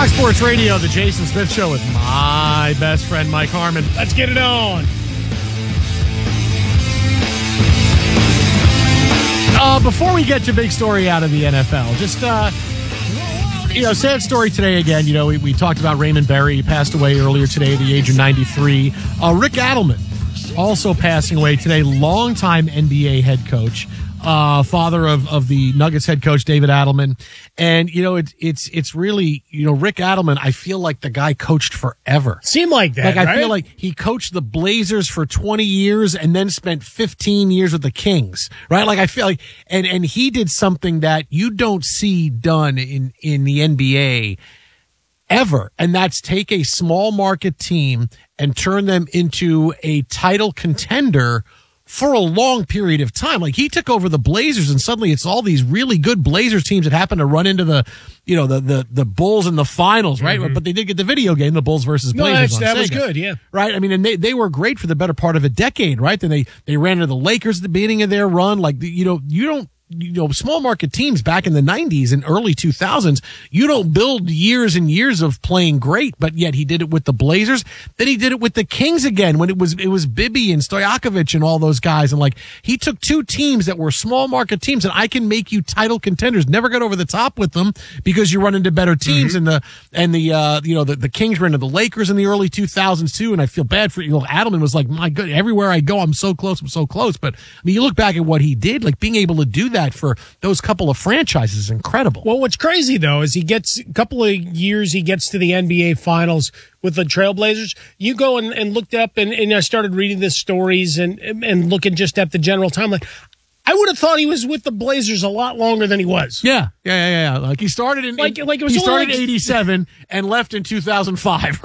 Fox Sports Radio, the Jason Smith Show with my best friend, Mike Harmon. Let's get it on. Before we get your big story out of the NFL, just, sad story today again. We talked about Raymond Berry. He passed away earlier today at the age of 93. Rick Adelman also passing away today, longtime NBA head coach. Father of the Nuggets head coach, David Adelman. And, it's really, Rick Adelman, I feel like the guy coached forever. Seemed like that, I feel like he coached the Blazers for 20 years and then spent 15 years with the Kings, right? Like, I feel like, and he did something that you don't see done in the NBA ever. And that's take a small market team and turn them into a title contender for a long period of time. Like, he took over the Blazers and suddenly it's all these really good Blazers teams that happen to run into the Bulls in the finals, right? Mm-hmm. But they did get the video game, the Bulls versus Blazers. That was good, yeah. Right? I mean, and they were great for the better part of a decade, right? Then they ran into the Lakers at the beginning of their run. Like, small market teams back in the 90s and early 2000s, you don't build years and years of playing great, but yet he did it with the Blazers. Then he did it with the Kings again when it was Bibby and Stojakovic and all those guys. And he took two teams that were small market teams, and I can make you title contenders. Never got over the top with them because you run into better teams. Mm-hmm. The Kings ran into the Lakers in the early 2000s too. And I feel bad for Adelman was like, my God, everywhere I go, I'm so close. But I mean, you look back at what he did, like being able to do that for those couple of franchises is incredible. Well, what's crazy, though, is he gets a couple of years, he gets to the NBA Finals with the Trailblazers. You go and looked up, and I started reading the stories and looking just at the general timeline. I would have thought he was with the Blazers a lot longer than he was. Yeah. Like, he started in it was 87 and left in 2005.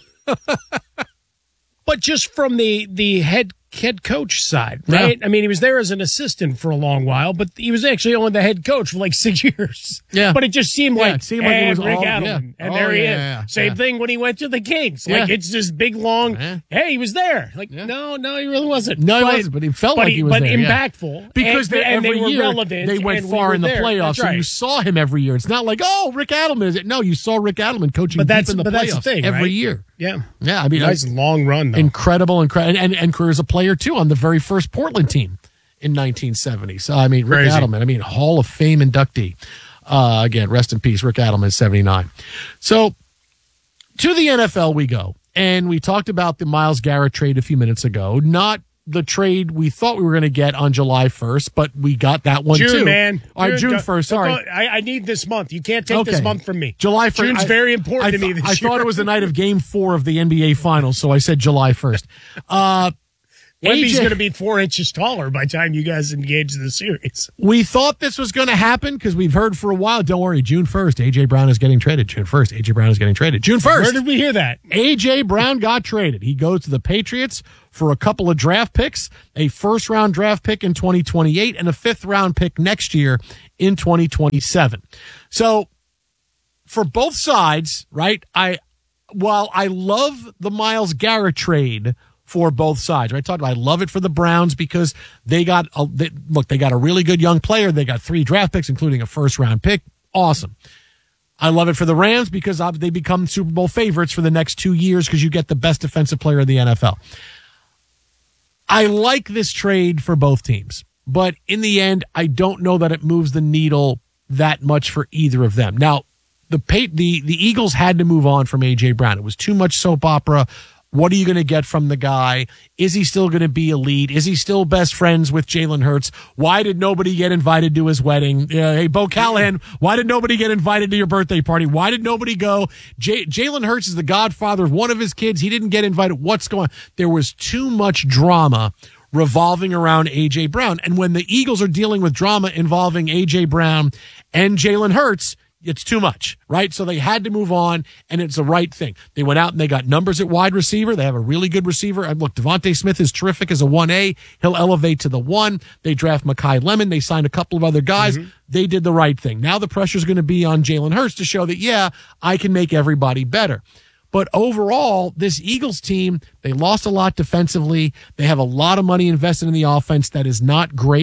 But just from the head coach side, right? Yeah. I mean, he was there as an assistant for a long while, but he was actually only the head coach for like 6 years. Yeah. But it just seemed like he was Rick all, Adelman, and there he is. Yeah. Same thing when he went to the Kings. Like, it's this big, long, hey, he was there. Like, no, he really wasn't. No, he wasn't, but he felt like he was there. But impactful. Because they were year, relevant. They went far in the playoffs, so you saw him every year. It's not like, Rick Adelman is it? No, you saw Rick Adelman coaching deep in the playoffs that's the thing, every right? year. Yeah. I mean, nice long run, though. Incredible, and career as a player, too, on the very first Portland team in 1970. So, I mean, Rick Adelman, Hall of Fame inductee. Again, rest in peace, Rick Adelman, 79. So, to the NFL we go. And we talked about the Myles Garrett trade a few minutes ago. Not the trade we thought we were going to get on July 1st, but we got that one, June, too. Man. All right, June 1st, sorry. I need this month. You can't take this month from me. July 1st. June's very important to me this year. I thought it was the night of Game 4 of the NBA Finals, so I said July 1st. Wemby's going to be 4 inches taller by the time you guys engage in the series. We thought this was going to happen because we've heard for a while, don't worry, June 1st, A.J. Brown is getting traded. June 1st, A.J. Brown is getting traded. June 1st. Where did we hear that? A.J. Brown got traded. He goes to the Patriots for a couple of draft picks, a first-round draft pick in 2028 and a fifth-round pick next year in 2027. So, for both sides, right, while I love the Myles Garrett trade for both sides, right? I love it for the Browns because they got a really good young player. They got 3 draft picks, including a first-round pick. Awesome. I love it for the Rams because they become Super Bowl favorites for the next 2 years because you get the best defensive player in the NFL. I like this trade for both teams, but in the end, I don't know that it moves the needle that much for either of them. Now, the Eagles had to move on from A.J. Brown. It was too much soap opera. What are you going to get from the guy? Is he still going to be elite? Is he still best friends with Jalen Hurts? Why did nobody get invited to his wedding? Hey, Bo Callahan, why did nobody get invited to your birthday party? Why did nobody go? Jalen Hurts is the godfather of one of his kids. He didn't get invited. What's going on? There was too much drama revolving around A.J. Brown. And when the Eagles are dealing with drama involving A.J. Brown and Jalen Hurts, it's too much, right? So they had to move on, and it's the right thing. They went out and they got numbers at wide receiver. They have a really good receiver. And look, Devontae Smith is terrific as a 1A. He'll elevate to the 1. They draft Mekhi Lemon. They signed a couple of other guys. Mm-hmm. They did the right thing. Now the pressure's going to be on Jalen Hurts to show that, yeah, I can make everybody better. But overall, this Eagles team, they lost a lot defensively. They have a lot of money invested in the offense that is not great.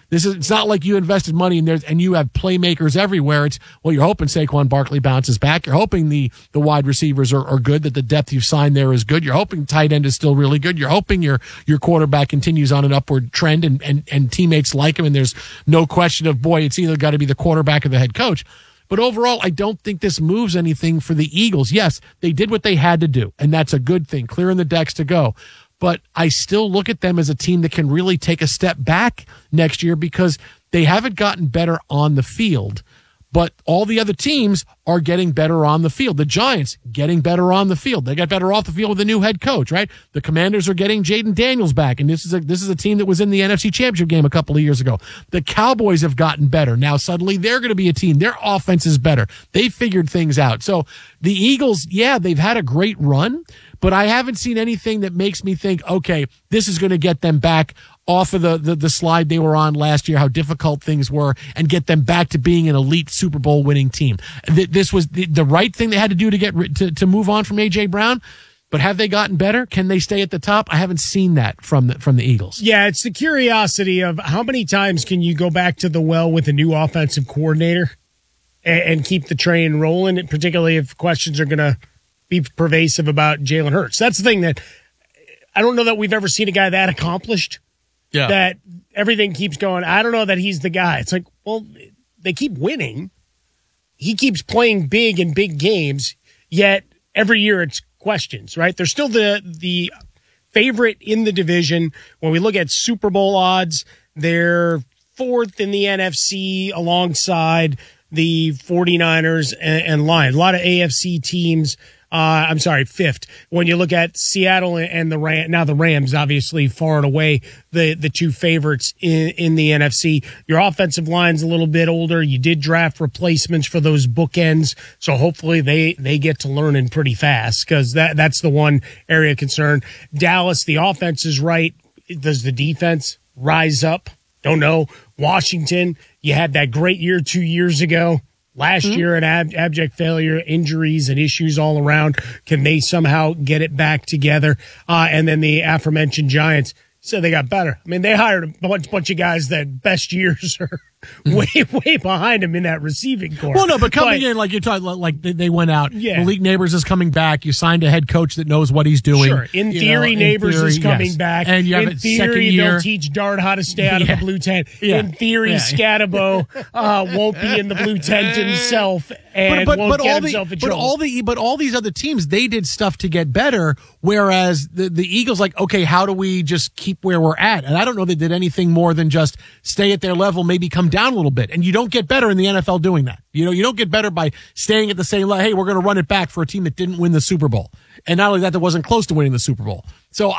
It's not like you invested money in there and you have playmakers everywhere. It's, well, you're hoping Saquon Barkley bounces back. You're hoping the wide receivers are good, that the depth you've signed there is good. You're hoping tight end is still really good. You're hoping your quarterback continues on an upward trend and teammates like him. And there's no question of, boy, it's either got to be the quarterback or the head coach. But overall, I don't think this moves anything for the Eagles. Yes, they did what they had to do, and that's a good thing, clearing the decks to go. But I still look at them as a team that can really take a step back next year because they haven't gotten better on the field. But all the other teams are getting better on the field. The Giants getting better on the field. They got better off the field with a new head coach, right? The Commanders are getting Jaden Daniels back, and this is a team that was in the NFC Championship game a couple of years ago. The Cowboys have gotten better. Now suddenly they're going to be a team. Their offense is better. They figured things out. So the Eagles, yeah, they've had a great run, but I haven't seen anything that makes me think, okay, this is going to get them back off of the slide they were on last year, how difficult things were, and get them back to being an elite Super Bowl winning team. This was the right thing they had to do to get to move on from A.J. Brown. But have they gotten better? Can they stay at the top? I haven't seen that from the Eagles. Yeah, it's the curiosity of how many times can you go back to the well with a new offensive coordinator and keep the train rolling, particularly if questions are going to be pervasive about Jalen Hurts. That's the thing that I don't know that we've ever seen a guy that accomplished. Yeah. That everything keeps going, I don't know that he's the guy. It's like, well, they keep winning. He keeps playing big in big games, yet every year it's questions, right? They're still the favorite in the division. When we look at Super Bowl odds, they're fourth in the NFC alongside the 49ers and Lions. A lot of AFC teams. Fifth. When you look at Seattle and the Rams, obviously far and away the two favorites in the NFC. Your offensive line's a little bit older. You did draft replacements for those bookends, so hopefully they get to learning pretty fast because that's the one area of concern. Dallas, the offense is right. Does the defense rise up? Don't know. Washington, you had that great year 2 years ago. Last year, an abject failure, injuries and issues all around. Can they somehow get it back together? And then the aforementioned Giants said they got better. I mean, they hired a bunch of guys that best years are way behind them in that receiving corps. Well, no, but coming in, like you're talking, like they went out. Yeah. Malik Neighbors is coming back. You signed a head coach that knows what he's doing. Sure. In theory, Neighbors is coming back. And you have in theory, they'll teach Dart how to stay out of the blue tent. Yeah. In theory, Scatabo won't be in the blue tent himself and won't get himself in trouble. But all these other teams, they did stuff to get better, whereas the Eagles, like, okay, how do we just keep where we're at? And I don't know they did anything more than just stay at their level, maybe come down a little bit. And you don't get better in the NFL doing that. You don't get better by staying at the same level. Hey, we're going to run it back for a team that didn't win the Super Bowl. And not only that wasn't close to winning the Super Bowl. So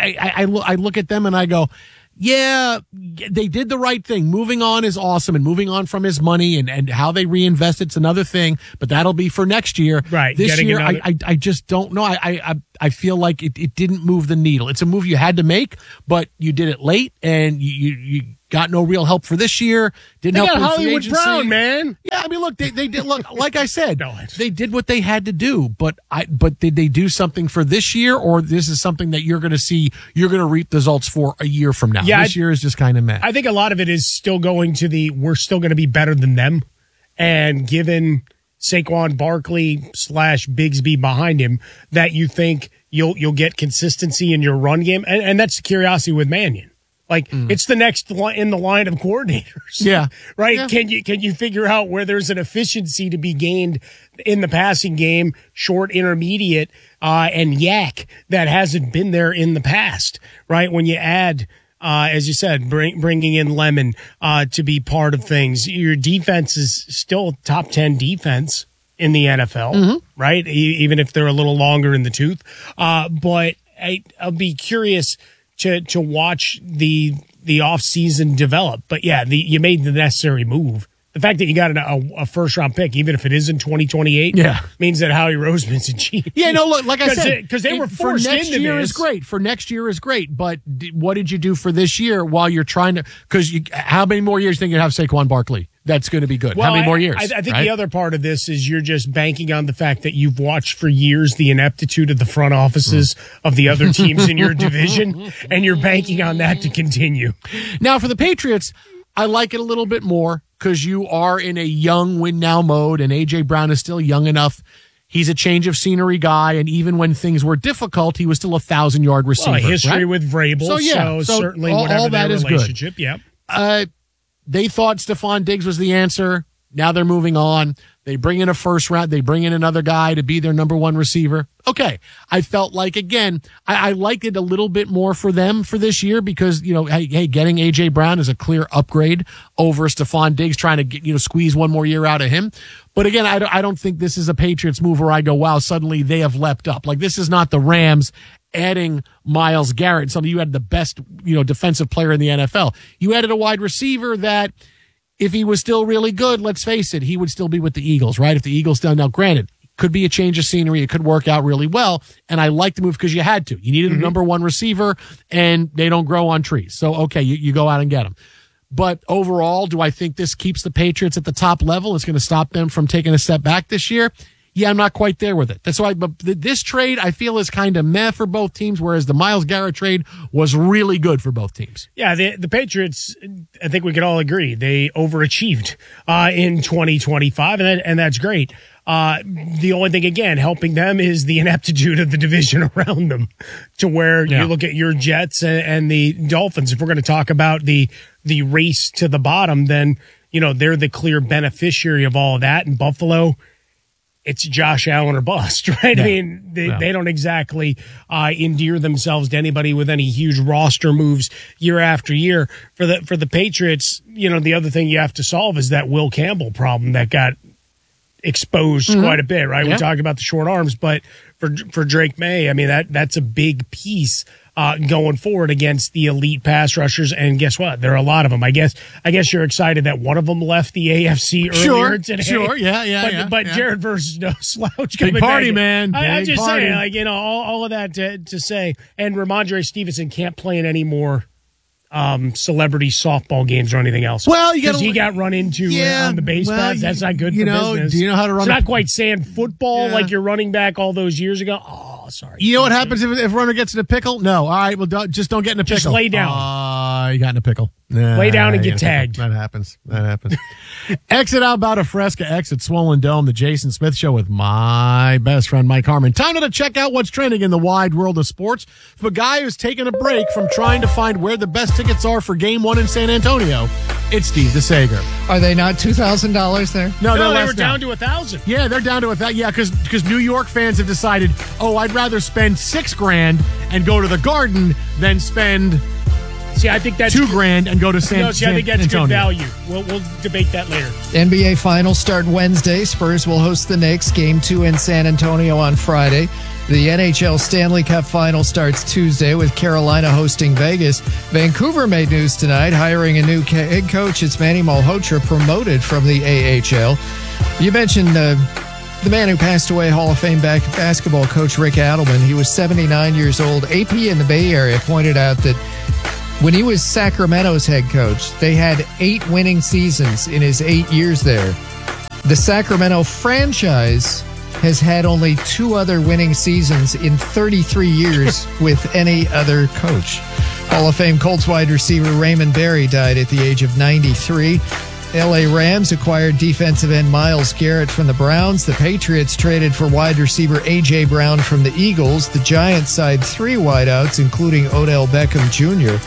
I look at them and I go, yeah, they did the right thing. Moving on is awesome, and moving on from his money and how they reinvest it's another thing, but that'll be for next year. Right. This year, I just don't know. I feel like it didn't move the needle. It's a move you had to make, but you did it late, and you got no real help for this year. Didn't help with Hollywood Brown, man. Yeah, I mean, look, they did look like I said, they did what they had to do. But did they do something for this year, or this is something that you're going to see? You're going to reap the results for a year from now. Yeah, this year is just kind of mad. I think a lot of it is still going to we're still going to be better than them, and given Saquon Barkley / Bigsby behind him, that you think you'll get consistency in your run game, and that's the curiosity with Mannion. Like, it's the next in the line of coordinators. Yeah. Right? Yeah. Can you figure out where there's an efficiency to be gained in the passing game, short, intermediate, and yak that hasn't been there in the past, right? When you add, as you said, bringing in Lemon to be part of things, your defense is still top 10 defense in the NFL, right? Even if they're a little longer in the tooth. But I'll be curious to watch the offseason develop. But yeah, you made the necessary move. The fact that you got a first round pick, even if it is in 2028, means that Howie Roseman's a genius. Yeah, no, look, like I said, because they were forced for next into year this. is great. For next year is great, but what did you do for this year while you're trying to? Because how many more years do you think you have Saquon Barkley? That's going to be good. Well, how many more years? I think the other part of this is you're just banking on the fact that you've watched for years the ineptitude of the front offices of the other teams in your division, and you're banking on that to continue. Now, for the Patriots, I like it a little bit more because you are in a young win now mode, and A.J. Brown is still young enough. He's a change of scenery guy, and even when things were difficult, he was still 1,000-yard receiver. Well, history right? with Vrabel, so certainly all whatever that their is relationship, good. They thought Stephon Diggs was the answer. Now they're moving on. They bring in a first round. They bring in another guy to be their number one receiver. Okay. I felt like, again, I liked it a little bit more for them for this year because, hey, getting A.J. Brown is a clear upgrade over Stephon Diggs, trying to get, squeeze one more year out of him. But again, I don't think this is a Patriots move where I go, wow, suddenly they have leapt up. Like, this is not the Rams adding Myles Garrett. Something you had the best, defensive player in the NFL. You added a wide receiver that, if he was still really good, let's face it, he would still be with the Eagles, right? If the Eagles still, now granted, could be a change of scenery. It could work out really well. And I like the move because you had to. You needed a number one receiver, and they don't grow on trees. So, okay, you go out and get them. But overall, do I think this keeps the Patriots at the top level? It's going to stop them from taking a step back this year? Yeah, I'm not quite there with it. That's why, but this trade I feel is kind of meh for both teams, whereas the Myles Garrett trade was really good for both teams. Yeah, the Patriots, I think we could all agree, they overachieved in 2025, and that's great. The only thing, again, helping them is the ineptitude of the division around them, to where you look at your Jets and the Dolphins. If we're going to talk about the race to the bottom, then they're the clear beneficiary of all of that. And Buffalo, it's Josh Allen or bust, right? Yeah. I mean, they don't exactly endear themselves to anybody with any huge roster moves year after year. For the Patriots, the other thing you have to solve is that Will Campbell problem that got exposed quite a bit, right? Yeah. We talked about the short arms, but for Drake May, I mean, that's a big piece going forward against the elite pass rushers. And guess what? There are a lot of them. I guess you're excited that one of them left the AFC earlier today. Sure, yeah. But Jared versus no slouch coming big party, back. man. I'm Big just party. saying, all of that to say. And Ramondre Stevenson can't play in any more celebrity softball games or anything else. Well, because he got run into on the base paths. That's not good for business. Do you know how to run? It's not quite sand football like your running back all those years ago. Oh, sorry. You know what happens if a runner gets in a pickle? No. All right. Well, just don't get in a pickle. Just lay down. You got in a pickle. Lay down and get tagged. That happens. Exit out about a Fresca, exit Swollen Dome, the Jason Smith Show with my best friend, Mike Harmon. Time to check out what's trending in the wide world of sports. For a guy who's taking a break from trying to find where the best tickets are for Game 1 in San Antonio, it's Steve DeSager. Are they not $2,000 there? No, they're they less were down to 1,000. Yeah, they're down to $1,000. Yeah, because New York fans have decided, I'd rather spend $6,000 and go to the Garden than spend See, I think that's $2,000 and go to San Antonio. I think that's good value. We'll debate that later. NBA Finals start Wednesday. Spurs will host the Knicks. Game 2 in San Antonio on Friday. The NHL Stanley Cup Final starts Tuesday with Carolina hosting Vegas. Vancouver made news tonight, hiring a new head coach. It's Manny Malhotra, promoted from the AHL. You mentioned the man who passed away, Hall of Fame basketball coach Rick Adelman. He was 79 years old. AP in the Bay Area pointed out that when he was Sacramento's head coach, they had 8 winning seasons in his 8 years there. The Sacramento franchise has had only 2 other winning seasons in 33 years with any other coach. Hall of Fame Colts wide receiver Raymond Berry died at the age of 93. LA Rams acquired defensive end Myles Garrett from the Browns. The Patriots traded for wide receiver A.J. Brown from the Eagles. The Giants signed 3 wideouts, including Odell Beckham Jr.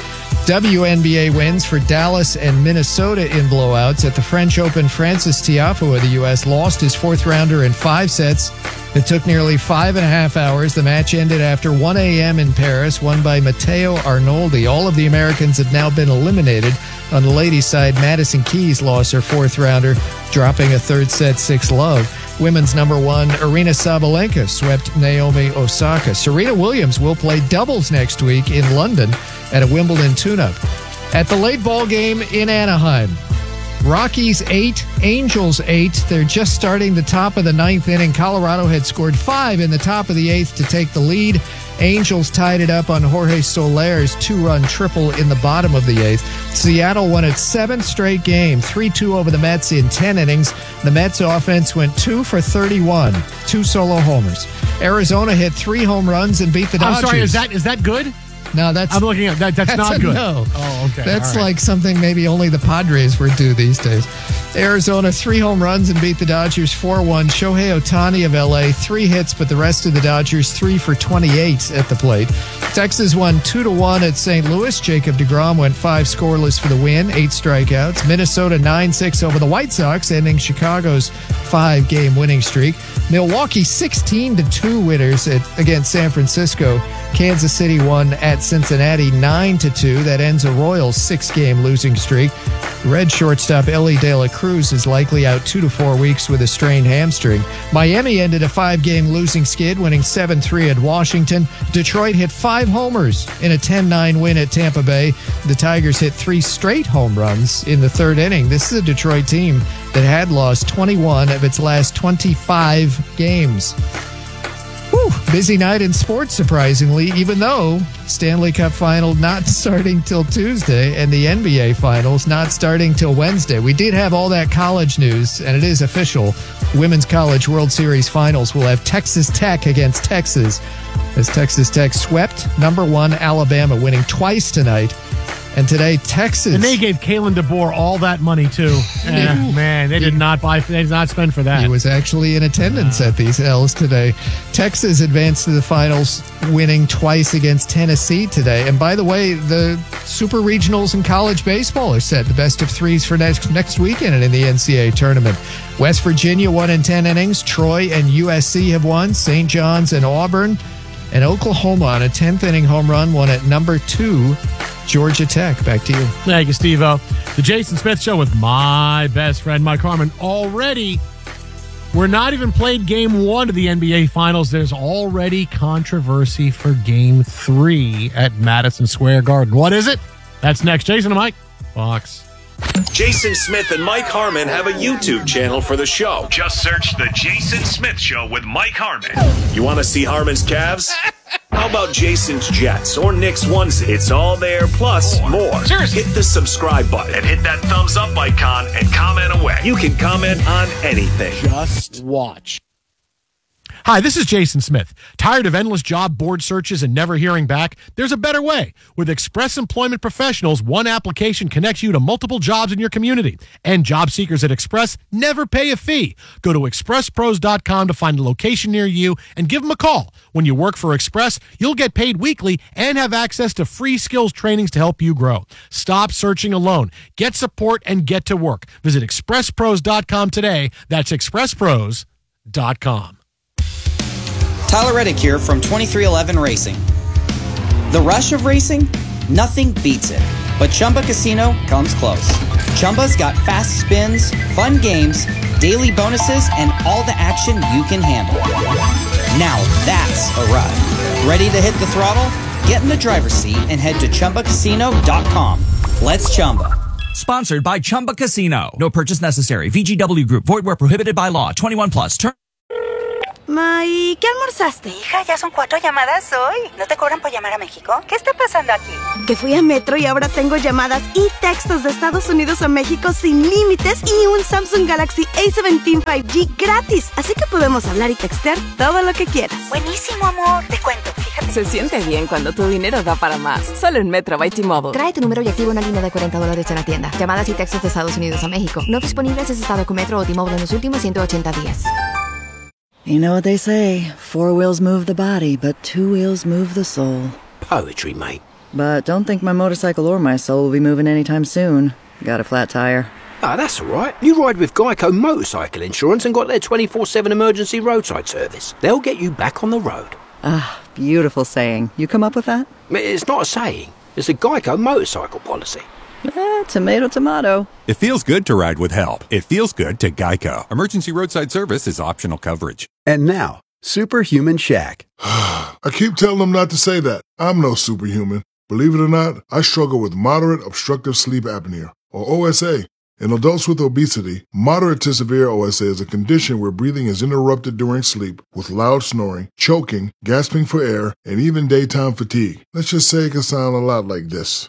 WNBA wins for Dallas and Minnesota in blowouts. At the French Open, Francis Tiafoe of the U.S. lost his 4th rounder in 5 sets. It took nearly 5.5 hours. The match ended after 1 a.m. in Paris, won by Matteo Arnoldi. All of the Americans have now been eliminated. On the ladies' side, Madison Keys lost her 4th rounder, dropping a 3rd set 6-love. Women's number 1, Aryna Sabalenka, swept Naomi Osaka. Serena Williams will play doubles next week in London at a Wimbledon tune-up. At the late ball game in Anaheim, Rockies 8, Angels 8. They're just starting the top of the 9th inning. Colorado had scored 5 in the top of the 8th to take the lead. Angels tied it up on Jorge Soler's 2-run triple in the bottom of the 8th. Seattle won its 7th straight game, 3-2 over the Mets in 10 innings. The Mets offense went 2 for 31, 2 solo homers. Arizona hit 3 home runs and beat the Dodgers. I'm sorry, is that good? No, that's I'm looking at that. That's not a good. no. Oh, okay. That's All right. like something maybe only the Padres would do these days. Arizona, 3 home runs and beat the Dodgers 4-1. Shohei Ohtani of LA, 3 hits, but the rest of the Dodgers 3 for 28 at the plate. Texas won 2-1 at St. Louis. Jacob deGrom went 5 scoreless for the win, 8 strikeouts. Minnesota 9-6 over the White Sox, ending Chicago's 5-game winning streak. Milwaukee 16-2 winners against San Francisco. Kansas City won at Cincinnati 9-2. That ends a Royals 6-game losing streak. Red shortstop Ellie De La Cruz is likely out 2 to 4 weeks with a strained hamstring. Miami ended a 5-game losing skid, winning 7-3 at Washington. Detroit hit 5 homers in a 10-9 win at Tampa Bay. The Tigers hit 3 straight home runs in the 3rd inning. This is a Detroit team that had lost 21 of its last 25 games. Whew, busy night in sports, surprisingly, even though Stanley Cup Final not starting till Tuesday and the NBA Finals not starting till Wednesday. We did have all that college news, and it is official. Women's College World Series Finals will have Texas Tech against Texas, as Texas Tech swept number 1 Alabama, winning twice tonight. And today, Texas. And they gave Kalen DeBoer all that money, too. Man, they did not spend for that. He was actually in attendance at these L's today. Texas advanced to the finals, winning twice against Tennessee today. And by the way, the Super Regionals in college baseball are set. The best of 3s for next weekend in the NCAA tournament. West Virginia won in 10 innings. Troy and USC have won. St. John's and Auburn. And Oklahoma on a 10th inning home run won at number 2, Georgia Tech. Back to you. Thank you, Steve-O. The Jason Smith Show with my best friend, Mike Harmon. Already, we're not even played Game 1 of the NBA Finals. There's already controversy for Game 3 at Madison Square Garden. What is it? That's next. Jason and Mike, Fox. Jason Smith and Mike Harmon have a YouTube channel for the show. Just search The Jason Smith Show with Mike Harmon. You want to see Harmon's Cavs? How about Jason's Jets or Nick's onesie? It's all there, plus more. Seriously. Hit the subscribe button And hit that thumbs up icon and comment away. You can comment on anything. Just watch. Hi, this is Jason Smith. Tired of endless job board searches and never hearing back? There's a better way. With Express Employment Professionals, one application connects you to multiple jobs in your community. And job seekers at Express never pay a fee. Go to expresspros.com to find a location near you and give them a call. When you work for Express, you'll get paid weekly and have access to free skills trainings to help you grow. Stop searching alone. Get support and get to work. Visit expresspros.com today. That's expresspros.com. Tyler Reddick here from 2311 Racing. The rush of racing? Nothing beats it. But Chumba Casino comes close. Chumba's got fast spins, fun games, daily bonuses, and all the action you can handle. Now that's a ride. Ready to hit the throttle? Get in the driver's seat and head to ChumbaCasino.com. Let's Chumba. Sponsored by Chumba Casino. No purchase necessary. VGW Group. Void where prohibited by law. 21 plus. Ma, ¿y qué almorzaste? Hija, ya son 4 llamadas hoy. ¿No te cobran por llamar a México? ¿Qué está pasando aquí? Que fui a Metro y ahora tengo llamadas y textos de Estados Unidos a México sin límites y un Samsung Galaxy A17 5G gratis. Así que podemos hablar y textear todo lo que quieras. Buenísimo, amor. Te cuento, fíjate. Se siente bien cuando tu dinero da para más. Solo en Metro by T-Mobile. Trae tu número y activa una línea de $40 en la tienda. Llamadas y textos de Estados Unidos a México. No disponibles en estado con Metro o T-Mobile en los últimos 180 días. You know what they say, 4 wheels move the body, but 2 wheels move the soul. Poetry, mate. But don't think my motorcycle or my soul will be moving anytime soon. Got a flat tire. Ah, that's all right. You ride with Geico Motorcycle Insurance and got their 24/7 emergency roadside service. They'll get you back on the road. Ah, beautiful saying. You come up with that? It's not a saying. It's a Geico motorcycle policy. Tomato, tomato. It feels good to ride with help. It feels good to Geico. Emergency roadside service is optional coverage. And now, Superhuman Shaq. I keep telling them not to say that. I'm no superhuman. Believe it or not, I struggle with moderate obstructive sleep apnea, or OSA. In adults with obesity, moderate to severe OSA is a condition where breathing is interrupted during sleep with loud snoring, choking, gasping for air, and even daytime fatigue. Let's just say it can sound a lot like this.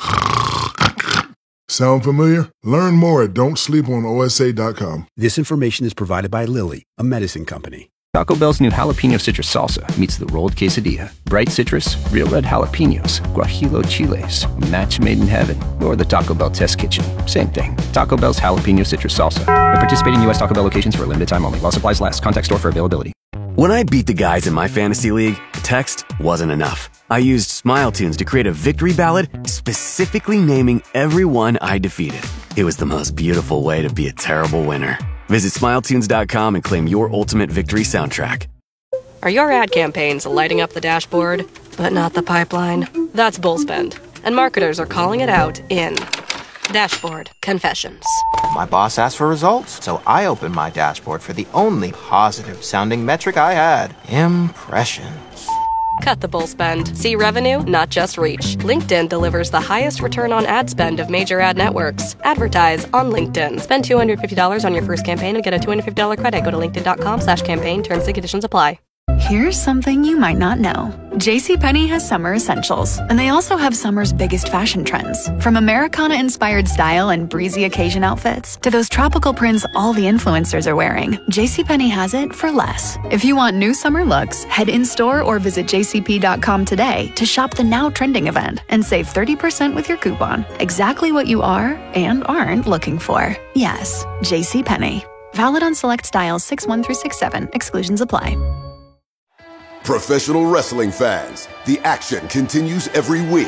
Sound familiar? Learn more at don'tsleeponosa.com. This information is provided by Lilly, a medicine company. Taco Bell's new jalapeno citrus salsa meets the rolled quesadilla. Bright citrus, real red jalapenos, guajillo chiles, a match made in heaven, or the Taco Bell test kitchen. Same thing. Taco Bell's jalapeno citrus salsa. At participating U.S. Taco Bell locations for a limited time only. While supplies last. Contact store for availability. When I beat the guys in my fantasy league, text wasn't enough. I used Smile Tunes to create a victory ballad specifically naming everyone I defeated. It was the most beautiful way to be a terrible winner. Visit SmileTunes.com and claim your ultimate victory soundtrack. Are your ad campaigns lighting up the dashboard, but not the pipeline? That's Bullspend, and marketers are calling it out in Dashboard Confessions. My boss asked for results, so I opened my dashboard for the only positive-sounding metric I had: impressions. Cut the bull spend. See revenue, not just reach. LinkedIn delivers the highest return on ad spend of major ad networks. Advertise on LinkedIn. Spend $250 on your first campaign and get a $250 credit. Go to linkedin.com/campaign. Terms and conditions apply. Here's something you might not know. JCPenney has summer essentials, and they also have summer's biggest fashion trends. From Americana-inspired style and breezy occasion outfits to those tropical prints all the influencers are wearing, JCPenney has it for less. If you want new summer looks, head in-store or visit jcp.com today to shop the now trending event and save 30% with your coupon. Exactly what you are and aren't looking for. Yes, JCPenney. Valid on select styles 6-1 through 6-7. Exclusions apply. Professional wrestling fans, the action continues every week.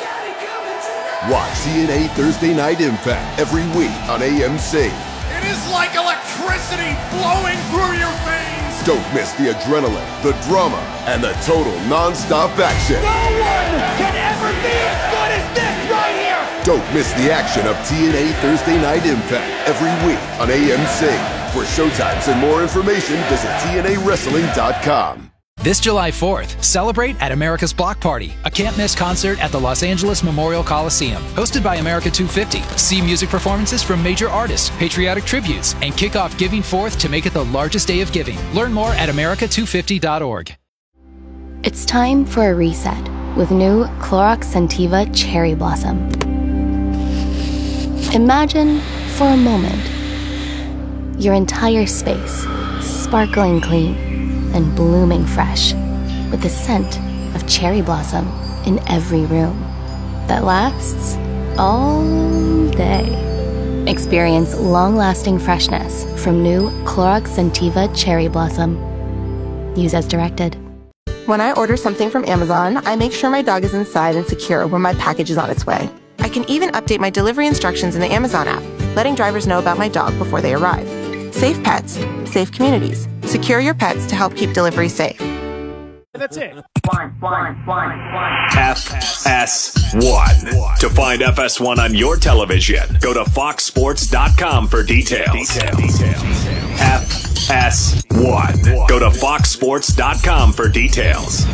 Watch TNA Thursday Night Impact every week on AMC. It is like electricity flowing through your veins. Don't miss the adrenaline, the drama, and the total non-stop action. No one can ever be as good as this right here. Don't miss the action of TNA Thursday Night Impact every week on AMC. For showtimes and more information, visit TNAWrestling.com. This July 4th, celebrate at America's Block Party, a can't-miss concert at the Los Angeles Memorial Coliseum. Hosted by America 250. See music performances from major artists, patriotic tributes, and kick off Giving Forth to make it the largest day of giving. Learn more at america250.org. It's time for a reset with new Clorox Scentiva Cherry Blossom. Imagine, for a moment, your entire space sparkling clean and blooming fresh, with the scent of cherry blossom in every room that lasts all day. Experience long-lasting freshness from new Clorox Scentiva Cherry Blossom. Use as directed. When I order something from Amazon, I make sure my dog is inside and secure when my package is on its way. I can even update my delivery instructions in the Amazon app, letting drivers know about my dog before they arrive. Safe pets, safe communities. Secure your pets to help keep delivery safe. That's it. FS1. To find FS1 on your television, go to foxsports.com for details. FS1. Go to foxsports.com for details.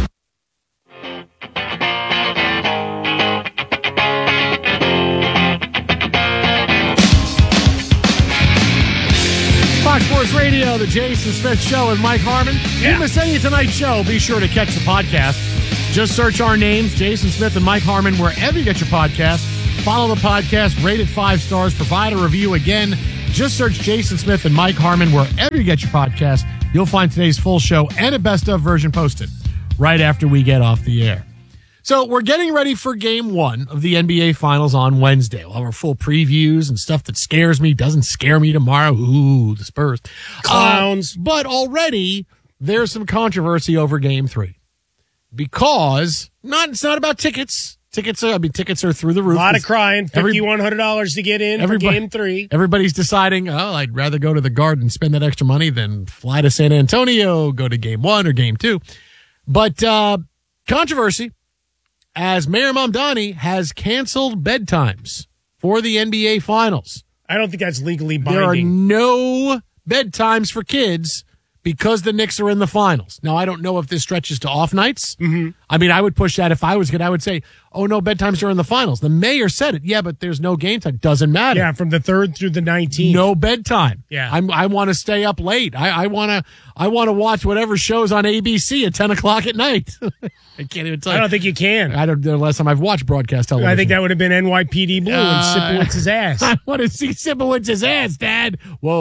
Fox Sports Radio, the Jason Smith Show with Mike Harmon. If you miss any of tonight's show, be sure to catch the podcast. Just search our names, Jason Smith and Mike Harmon, wherever you get your podcast. Follow the podcast, rate it 5 stars, provide a review. Again, just search Jason Smith and Mike Harmon wherever you get your podcast. You'll find today's full show and a best-of version posted right after we get off the air. So we're getting ready for Game 1 of the NBA Finals on Wednesday. We'll have our full previews and stuff that scares me, doesn't scare me tomorrow. Ooh, the Spurs. Clowns. But already there's some controversy over Game 3 because it's not about tickets. Tickets are through the roof. A lot of crying. $5,100 to get in for Game 3. Everybody's deciding, I'd rather go to the Garden and spend that extra money than fly to San Antonio, go to Game 1 or Game 2. But controversy, as Mayor Mamdani has canceled bedtimes for the NBA Finals. I don't think that's legally binding. There are no bedtimes for kids because the Knicks are in the Finals. Now, I don't know if this stretches to off nights. Mm-hmm. I mean, I would push that if I was good. I would say, oh, no bedtimes during the finals. The mayor said it. Yeah, but there's no game time. Doesn't matter. Yeah, from the 3rd through the 19th. No bedtime. Yeah. I want to stay up late. I want to watch whatever shows on ABC at 10 o'clock at night. I can't even tell you. I don't think you can. I don't know the last time I've watched broadcast television. I think that would have been NYPD Blue and Sipowicz's ass. I want to see Sipowicz's ass, Dad.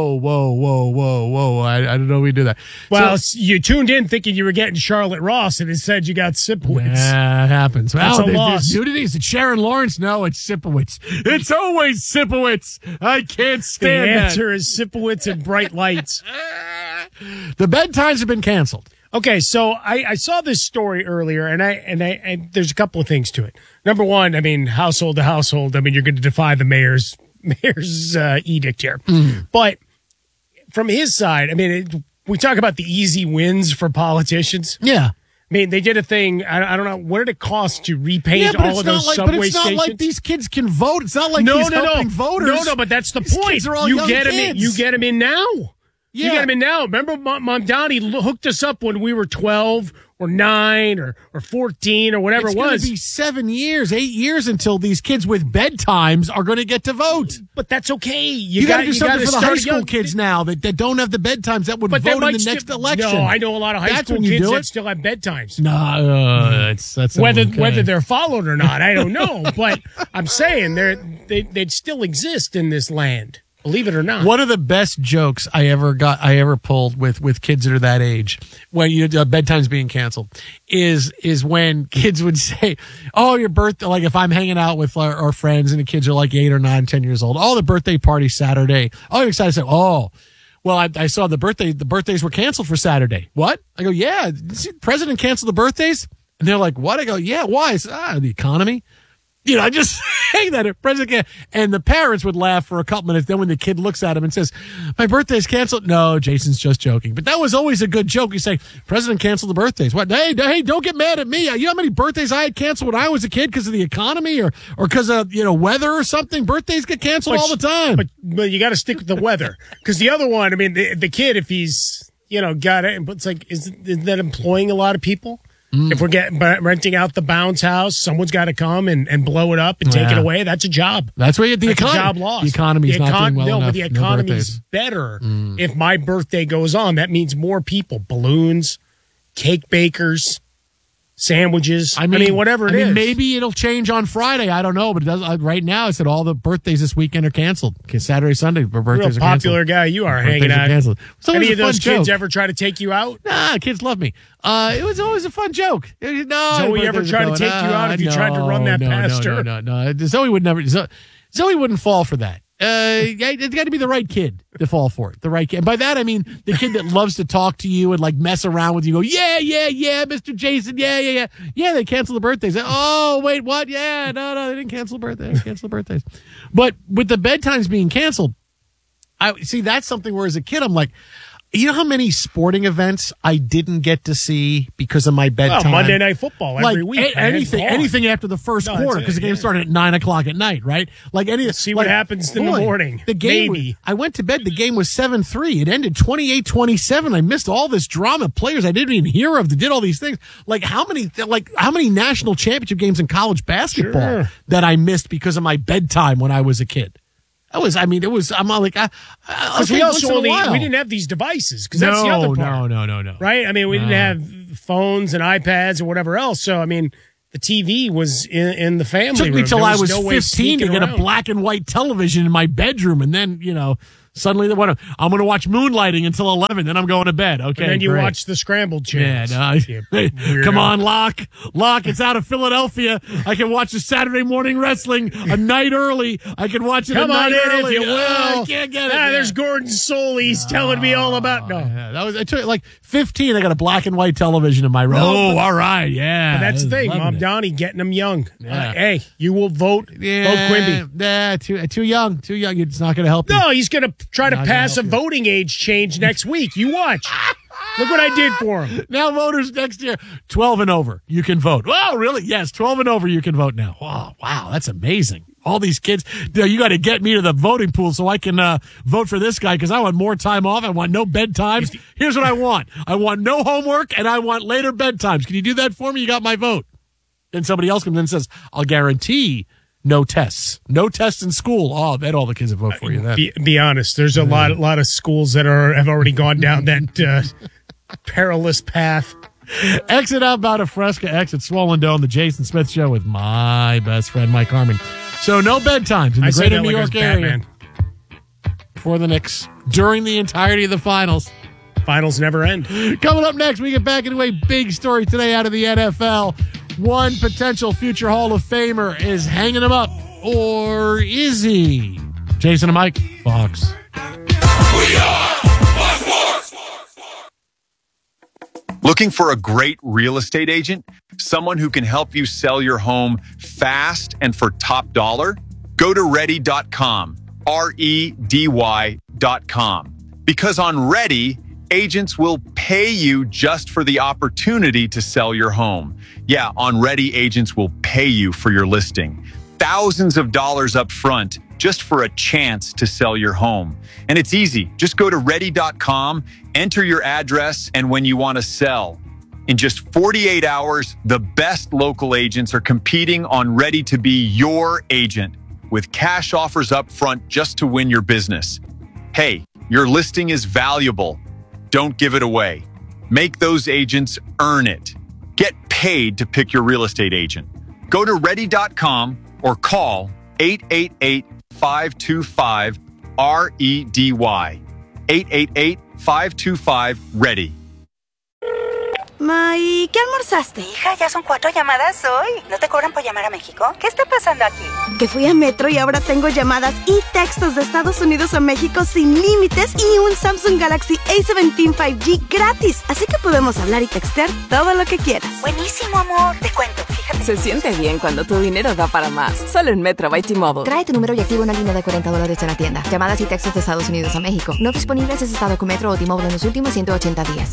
Whoa. I don't know we do that. Well, you tuned in thinking you were getting Charlotte Ross, and instead you got Sipowicz. Yeah, it happens. That's a loss. There's nudity. Is it Sharon Lawrence? No, it's Sipowicz. It's always Sipowicz. I can't stand The that. answer is Sipowicz and bright lights. The bedtimes have been canceled. Okay, so I saw this story earlier, and there's a couple of things to it. Number one, I mean, household to household. I mean, you're going to defy the mayor's edict here. But from his side, I mean, we talk about the easy wins for politicians. Yeah. I mean, they did a thing. I don't know. What did it cost to repaint all of those subway But it's not stations? like these kids can vote. It's not like he's helping voters. No, but that's the These point. kids are all You young get them in. kids. You get them in now. Yeah. You get them in now. Remember, Mom Donnie hooked us up when we were 12 or 9 or 14 or whatever It's it was. going to be 7 years, 8 years until these kids with bedtimes are going to get to vote. But that's okay. You got to do something for the high school kids now that don't have the bedtimes that would vote in the next election. No, I know a lot of high That's school when you kids do that it. still have bedtimes. No, that's whether they're followed or not, I don't know. But I'm saying they'd still exist in this land. Believe it or not. One of the best jokes I ever pulled with kids that are that age, when bedtime's being canceled, is when kids would say, "Oh, your birthday!" Like if I'm hanging out with our friends and the kids are like 8 or 9, 10 years old. Oh, the birthday party Saturday. Oh, I'm excited. To say, oh, well, I saw the birthdays were canceled for Saturday. What? I go, yeah. Did the president cancel the birthdays? And they're like, what? I go, yeah. Why? It's, the economy. You know, I just say that president, and the parents would laugh for a couple minutes. Then when the kid looks at him and says, "My birthday's canceled," no, Jason's just joking. But that was always a good joke. You say, "President canceled the birthdays." What? Hey, don't get mad at me. You know how many birthdays I had canceled when I was a kid because of the economy or because of weather or something? Birthdays get canceled all the time. But you got to stick with the weather, because the other one, I mean, the kid, if he's got it, but it's like, isn't that employing a lot of people? If we're renting out the bounce house, someone's got to come and blow it up and take it away. That's a job. That's where the economy. A job loss. The economy's not doing well enough. But the economy's better if my birthday goes on. That means more people, balloons, cake bakers, sandwiches. I mean whatever it is. Maybe it'll change on Friday. I don't know, but it does. Right now, it said all the birthdays this weekend are canceled. Saturday, Sunday, birthdays Real are popular canceled. guy you are Birthdays hanging are out. canceled. Any of those kids ever try to take you out? Nah, kids love me. It was always a fun joke. No, Zoe ever tried to take you out if you tried to run that past her? No. Zoe would never. Zoe wouldn't fall for that. It's got to be the right kid to fall for it. The right kid. And by that, I mean the kid that loves to talk to you and like mess around with you. Go, yeah, Mr. Jason. Yeah. Yeah, they canceled the birthdays. Oh, wait, what? Yeah, no, they didn't cancel the birthdays. They didn't cancel the birthdays. But with the bedtimes being canceled, I see that's something where as a kid, I'm like, you know how many sporting events I didn't get to see because of my bedtime? Monday Night Football every week. Anything after the first quarter because the game started at 9 o'clock at night, right? Like see what happens in the morning. The game. Maybe. I went to bed. The game was 7-3. It ended 28-27. I missed all this drama. Players I didn't even hear of that did all these things. Like how many national championship games in college basketball that I missed because of my bedtime when I was a kid. I'm like, because we also we didn't have these devices, because that's the other part. No. Right? I mean, we didn't have phones and iPads or whatever else. So, I mean, the TV was in the family room. It took me till I was no 15 to get a black and white television in my bedroom, and then, suddenly I'm going to watch Moonlighting until 11, then I'm going to bed. Okay, and then you great. watch the Scrambled channels. Come on, Locke, it's out of Philadelphia. I can watch the Saturday morning wrestling a night early. I can watch it a night early. If you will. I can't get it. There's Gordon Soley. He's telling me all about I took like 15. I got a black and white television in my room. Oh, all right, yeah. But that's the thing, Mom Donnie getting them young. Yeah. Hey, you will vote. Vote Quimby. Yeah, too young. Too young. It's not going to help you. No, he's going to try to pass a voting age change next week. You watch. Look what I did for him. Now voters next year, 12 and over, you can vote. Oh, really? Yes, 12 and over, you can vote now. Wow, that's amazing. All these kids, you got to get me to the voting pool so I can vote for this guy because I want more time off. I want no bedtimes. Here's what I want. I want no homework, and I want later bedtimes. Can you do that for me? You got my vote. Then somebody else comes in and says, I'll guarantee no tests. No tests in school. Oh, I bet all the kids will vote for you then. Be honest. There's a lot of schools that have already gone down that perilous path. Exit outbound of Fresca, exit Swollen Dome, the Jason Smith Show with my best friend, Mike Harmon. So no bedtimes in the greater New York area for the Knicks during the entirety of the finals. Finals never end. Coming up next, we get back into a big story today out of the NFL. One potential future Hall of Famer is hanging him up, or is he? Jason and Mike, Fox. We are Fox Sports. Looking for a great real estate agent? Someone who can help you sell your home fast and for top dollar? Go to Ready.com, REDY.com. Because on Ready, agents will pay you just for the opportunity to sell your home. Yeah, on Ready, agents will pay you for your listing. Thousands of dollars up front just for a chance to sell your home. And it's easy. Just go to Ready.com, enter your address, and when you want to sell. In just 48 hours, the best local agents are competing on Ready to be your agent with cash offers up front just to win your business. Hey, your listing is valuable. Don't give it away. Make those agents earn it. Get paid to pick your real estate agent. Go to Ready.com or call 888-525-REDY. 888-525-READY. May, ¿qué almorzaste? Hija, ya son 4 llamadas hoy. ¿No te cobran por llamar a México? ¿Qué está pasando aquí? Que fui a Metro y ahora tengo llamadas y textos de Estados Unidos a México sin límites y un Samsung Galaxy A17 5G gratis. Así que podemos hablar y textear todo lo que quieras. Buenísimo, amor. Te cuento, fíjate. Se siente bien cuando tu dinero da para más. Solo en Metro by T-Mobile. Trae tu número y activa una línea de $40 en la tienda. Llamadas y textos de Estados Unidos a México. No disponibles si has estado con Metro o T-Mobile en los últimos 180 días.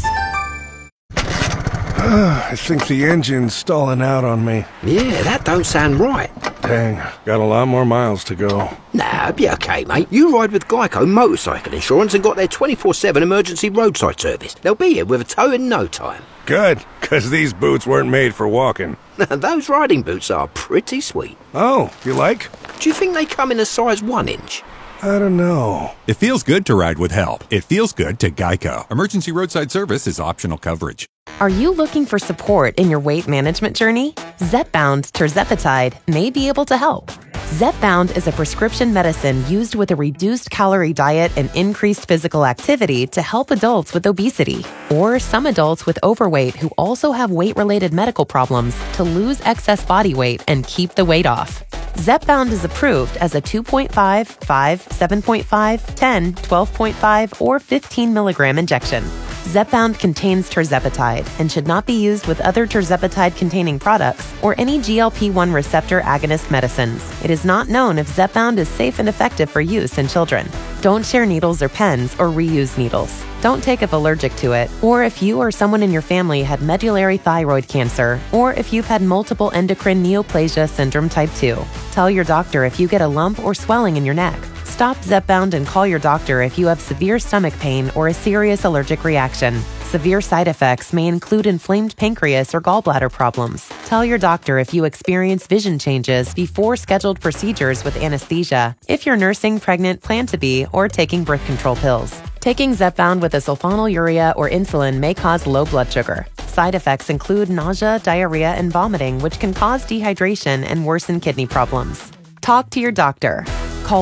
I think the engine's stalling out on me. Yeah, that don't sound right. Dang, got a lot more miles to go. Nah, it'll be okay, mate. You ride with Geico Motorcycle Insurance and got their 24/7 emergency roadside service. They'll be here with a tow in no time. Good, because these boots weren't made for walking. Those riding boots are pretty sweet. Oh, you like? Do you think they come in a size 1 inch? I don't know. It feels good to ride with help. It feels good to Geico. Emergency roadside service is optional coverage. Are you looking for support in your weight management journey? Zepbound Tirzepatide may be able to help. Zepbound is a prescription medicine used with a reduced calorie diet and increased physical activity to help adults with obesity or some adults with overweight who also have weight-related medical problems to lose excess body weight and keep the weight off. Zepbound is approved as a 2.5, 5, 7.5, 10, 12.5, or 15 milligram injection. Zepbound contains tirzepatide and should not be used with other tirzepatide-containing products or any GLP-1 receptor agonist medicines. It is not known if Zepbound is safe and effective for use in children. Don't share needles or pens or reuse needles. Don't take if allergic to it, or if you or someone in your family had medullary thyroid cancer, or if you've had multiple endocrine neoplasia syndrome type 2. Tell your doctor if you get a lump or swelling in your neck. Stop Zepbound and call your doctor if you have severe stomach pain or a serious allergic reaction. Severe side effects may include inflamed pancreas or gallbladder problems. Tell your doctor if you experience vision changes before scheduled procedures with anesthesia, if you're nursing, pregnant, plan to be, or taking birth control pills. Taking Zepbound with a sulfonylurea or insulin may cause low blood sugar. Side effects include nausea, diarrhea, and vomiting, which can cause dehydration and worsen kidney problems. Talk to your doctor. Call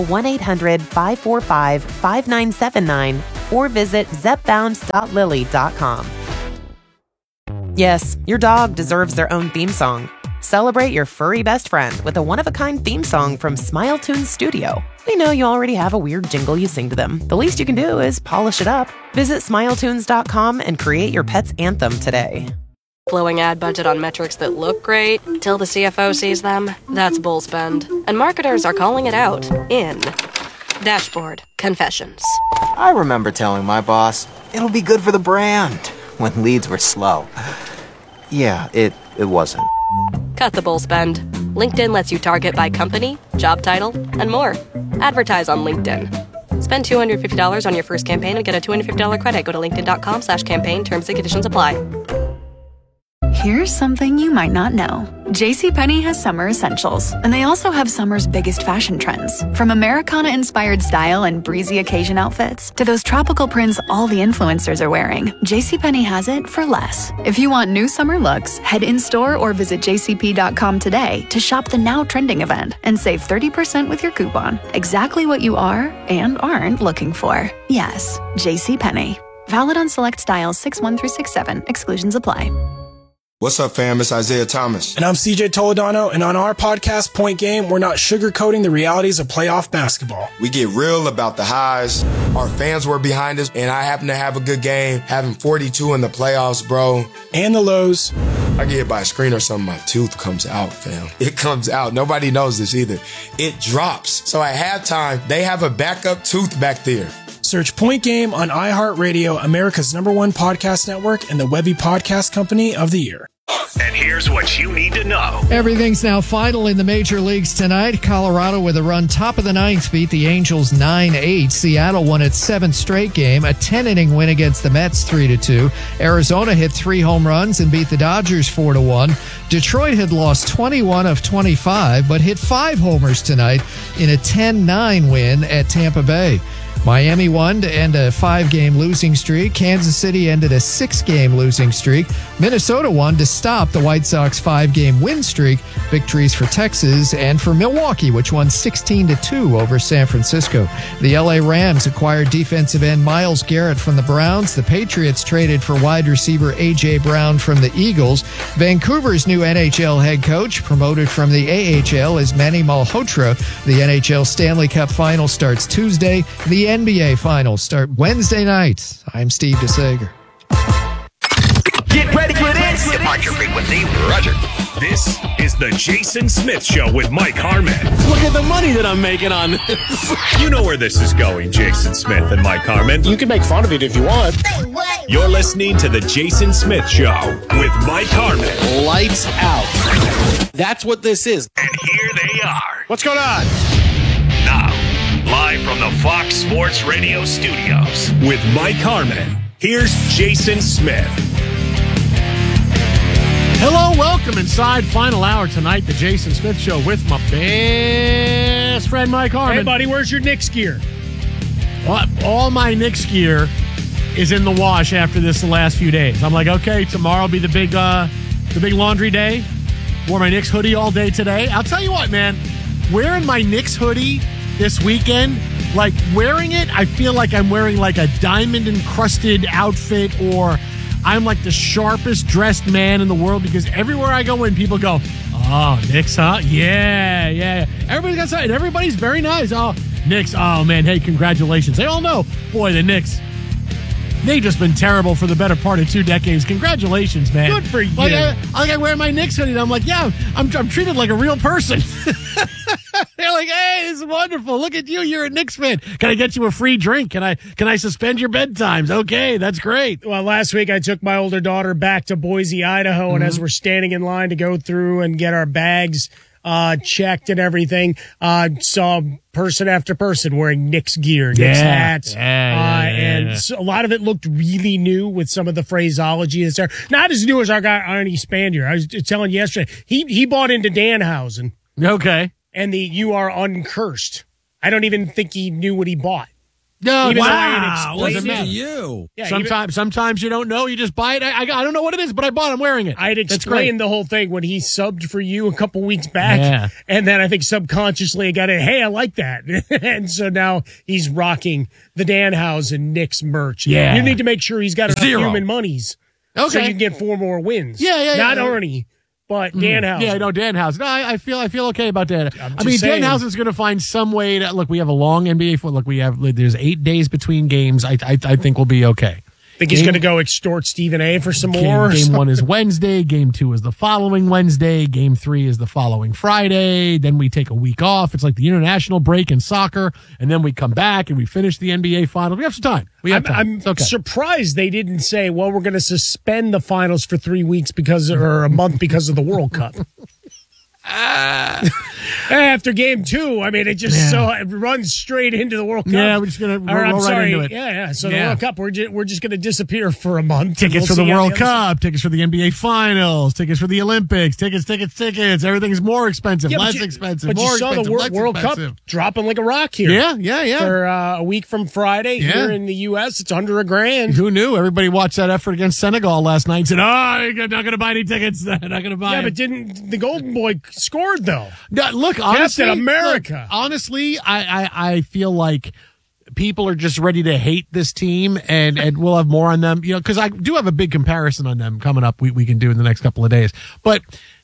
1-800-545-5979 or visit zepbound.lily.com. Yes, your dog deserves their own theme song. Celebrate your furry best friend with a one-of-a-kind theme song from Smile Tunes Studio. We know you already have a weird jingle you sing to them. The least you can do is polish it up. Visit smiletunes.com and create your pet's anthem today. Blowing ad budget on metrics that look great till the CFO sees them? That's bull spend. And marketers are calling it out in Dashboard Confessions. I remember telling my boss, it'll be good for the brand, when leads were slow. Yeah, it wasn't. Cut the bull spend. LinkedIn lets you target by company, job title, and more. Advertise on LinkedIn. Spend $250 on your first campaign and get a $250 credit. Go to linkedin.com/campaign. Terms and conditions apply. Here's something you might not know. JCPenney has summer essentials, and they also have summer's biggest fashion trends. From Americana-inspired style and breezy occasion outfits to those tropical prints all the influencers are wearing, JCPenney has it for less. If you want new summer looks, head in-store or visit jcp.com today to shop the now trending event and save 30% with your coupon. Exactly what you are and aren't looking for. Yes, JCPenney. Valid on select styles 6-1 through 6-7. Exclusions apply. What's up, fam? It's Isaiah Thomas. And I'm CJ Toledano, and on our podcast, Point Game, we're not sugarcoating the realities of playoff basketball. We get real about the highs. Our fans were behind us, and I happen to have a good game, having 42 in the playoffs, bro. And the lows. I get hit by a screen or something, my tooth comes out, fam. It comes out. Nobody knows this either. It drops. So at halftime, they have a backup tooth back there. Search Point Game on iHeartRadio, America's #1 podcast network, and the Webby Podcast Company of the Year. And here's what you need to know. Everything's now final in the major leagues tonight. Colorado with a run top of the ninth beat the Angels 9-8. Seattle won its 7th straight game, a 10-inning win against the Mets 3-2. Arizona hit 3 home runs and beat the Dodgers 4-1. Detroit had lost 21 of 25, but hit 5 homers tonight in a 10-9 win at Tampa Bay. Miami won to end a 5-game losing streak. Kansas City ended a 6-game losing streak. Minnesota won to stop the White Sox 5-game win streak. Victories for Texas and for Milwaukee, which won 16-2 over San Francisco. The LA Rams acquired defensive end Myles Garrett from the Browns. The Patriots traded for wide receiver A.J. Brown from the Eagles. Vancouver's new NHL head coach, promoted from the AHL, is Manny Malhotra. The NHL Stanley Cup Final starts Tuesday. The NBA Finals start Wednesday night. I'm Steve DeSager. Get ready for this. Departure frequency, Roger. This is the Jason Smith Show with Mike Harmon. Look at the money that I'm making on this. You know where this is going, Jason Smith and Mike Harmon. You can make fun of it if you want. You're listening to the Jason Smith Show with Mike Harmon. Lights out. That's what this is. And here they are. What's going on? Now, live from the Fox Sports Radio studios with Mike Harmon. Here's Jason Smith. Hello, welcome inside final hour tonight, the Jason Smith Show with my best friend Mike Harmon. Hey, buddy, where's your Knicks gear? All my Knicks gear is in the wash after this the last few days. I'm like, okay, tomorrow will be the big laundry day. Wore my Knicks hoodie all day today. I'll tell you what, man, wearing my Knicks hoodie this weekend, like wearing it, I feel like I'm wearing like a diamond encrusted outfit, or I'm like the sharpest dressed man in the world, because everywhere I go in, people go, oh, Knicks, huh? Yeah. Everybody's got something. Everybody's very nice. Oh, Knicks. Oh, man. Hey, congratulations. They all know, boy, the Knicks, they've just been terrible for the better part of 2 decades. Congratulations, man. Good for you. I wear my Knicks hoodie, and I'm like, yeah, I'm treated like a real person. They're like, hey, this is wonderful. Look at you. You're a Knicks fan. Can I get you a free drink? Can I suspend your bedtimes? Okay, that's great. Well, last week I took my older daughter back to Boise, Idaho, and as we're standing in line to go through and get our bags checked and everything, saw person after person wearing Knicks gear, Knicks hats. And so a lot of it looked really new with some of the phraseology that's there. Not as new as our guy Arnie Spandier. I was telling you yesterday, he bought into Danhausen. Okay. And the "you are uncursed." I don't even think he knew what he bought. No, wow. What's it to you? Yeah, sometimes you don't know. You just buy it. I don't know what it is, but I bought it. I'm wearing it. I'd explained the whole thing when he subbed for you a couple weeks back. Yeah. And then I think subconsciously I got it. Hey, I like that. And so now he's rocking the Danhausen Knicks merch. Yeah. You need to make sure he's got enough human monies. Okay. So you can get 4 more wins. Yeah. Not Arnie. But Danhausen. Yeah, no, Danhausen. No, I feel okay about that. I mean, saying. Danhausen's going to find some way to look. We have a long NBA. There's 8 days between games. I think we'll be okay. Think he's going to go extort Stephen A. for some more? Game 1 is Wednesday. Game 2 is the following Wednesday. Game 3 is the following Friday. Then we take a week off. It's like the international break in soccer. And then we come back and we finish the NBA finals. We have some time. I'm surprised they didn't say, well, we're going to suspend the finals for 3 weeks or a month because of the World Cup. After game 2, I mean, it just it runs straight into the World Cup. Yeah, we're just gonna roll right into it. Yeah. So the World Cup, we're just gonna disappear for a month. Tickets for the World Cup, tickets for the NBA Finals, tickets for the Olympics, tickets. Everything's more expensive, less expensive. But more you saw expensive, the World Cup dropping like a rock here. Yeah. For a week from Friday here in the U.S., it's under $1,000. Who knew? Everybody watched that effort against Senegal last night and said, you're not going to buy any tickets. Not going to buy Yeah, them. but didn't the Golden Boy scored, though? Look, honestly, Captain America. Honestly, I feel like people are just ready to hate this team, and we'll have more on them, because I do have a big comparison on them coming up we can do in the next couple of days. But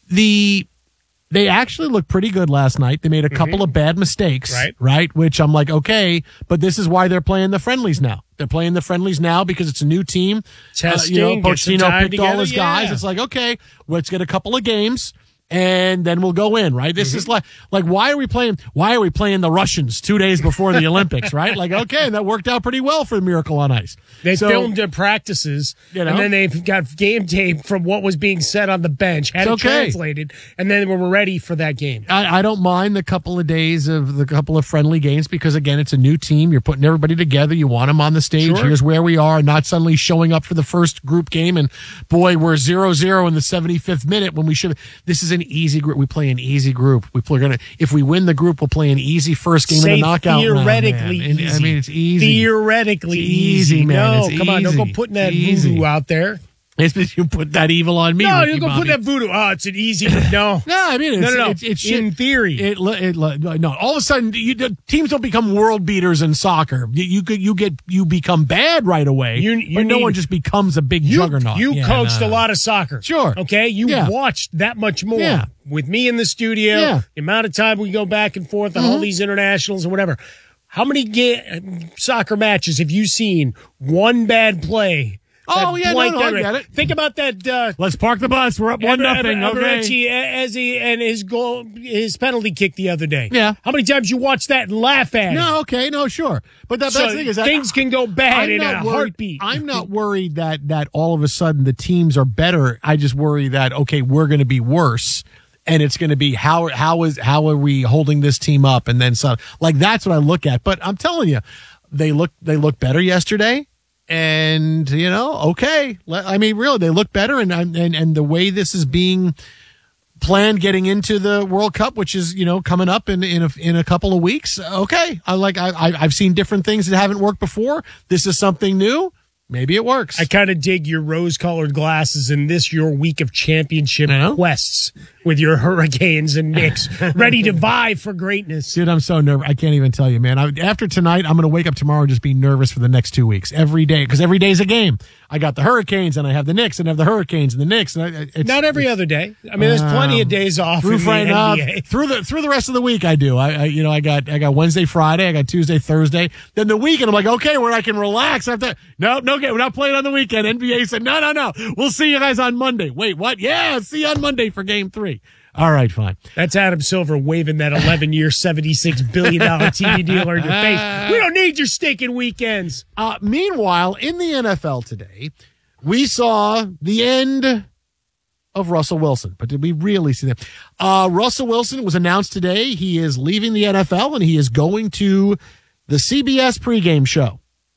they actually looked pretty good last night. They made a couple of bad mistakes, right? Which I'm like, okay, but this is why they're playing the friendlies now. They're playing the friendlies now because it's a new team. Testing, Pochettino picked all his guys. It's like, okay, let's get a couple of games. And then we'll go in, right? This is like why are we playing the Russians 2 days before the Olympics, right? Like, okay, that worked out pretty well for Miracle on Ice. They filmed their practices, and then they've got game tape from what was being said on the bench, had it translated, and then we were ready for that game. I don't mind the couple of days of the couple of friendly games because, again, it's a new team. You're putting everybody together. You want them on the stage. Sure. Here's where we are, not suddenly showing up for the first group game, and boy, we're 0-0 in the 75th minute when we should. This is an easy group. We play an easy group. If we win the group, we'll play an easy first game in the knockout theoretically round. Easy. I mean, it's easy. Theoretically easy, man. No, come on, don't go putting that voodoo out there. It's because you put that evil on me. No, Ricky you go Bobby. Put that voodoo. Oh, it's an easy. No, no. I mean, it's in theory. No, all of a sudden, teams don't become world beaters in soccer. You become bad right away. But no one just becomes a big juggernaut. You coached a lot of soccer. Sure. Okay, you watched that much more. Yeah. With me in the studio, the amount of time we go back and forth on all these internationals or whatever. How many soccer matches have you seen? One bad play. I get it. Think about that. Let's park the bus. We're up 1-0. Okay. As and his penalty kick the other day. Yeah. How many times you watch that and laugh at it? No, okay, no, sure. But the thing is that things can go bad in a heartbeat. I'm not worried that all of a sudden the teams are better. I just worry that we're going to be worse. And it's going to be how are we holding this team up, and then some that's what I look at. But I'm telling you, they look better yesterday, and okay. I mean, really, they look better, and the way this is being planned getting into the World Cup, which is coming up in a couple of weeks. Okay, I've seen different things that haven't worked before. This is something new. Maybe it works. I kind of dig your rose-colored glasses in your week of championship quests with your Hurricanes and Knicks, ready to vie for greatness. Dude, I'm so nervous. I can't even tell you, man. After tonight, I'm going to wake up tomorrow and just be nervous for the next 2 weeks. Every day, because every day is a game. I got the Hurricanes, and I have the Knicks, and I have the Hurricanes and the Knicks. And not every other day. I mean, there's plenty of days off in the NBA. Through the rest of the week, I do. I got Wednesday, Friday. I got Tuesday, Thursday. Then the weekend, I'm like, okay, where I can relax after. No, we're not playing on the weekend. NBA said, no. We'll see you guys on Monday. Wait, what? Yeah, see you on Monday for Game 3. All right, fine. That's Adam Silver waving that 11-year, $76 billion TV deal in your face. We don't need your stinking weekends. Meanwhile, in the NFL today, we saw the end of Russell Wilson. But did we really see that? Russell Wilson was announced today. He is leaving the NFL, and he is going to the CBS pregame show.